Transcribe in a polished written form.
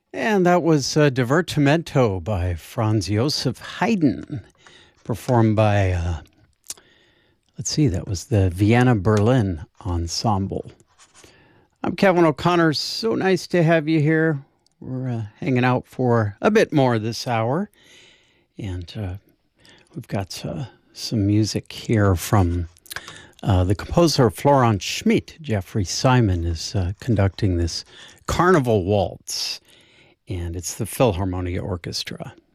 And that was Divertimento by Franz Josef Haydn, performed by, let's see, that was the Vienna Berlin Ensemble. I'm Kevin O'Connor. So nice to have you here. We're hanging out for a bit more this hour. And we've got some music here from the composer Florent Schmidt. Jeffrey Simon is conducting this Carnival Waltz, and it's the Philharmonia Orchestra.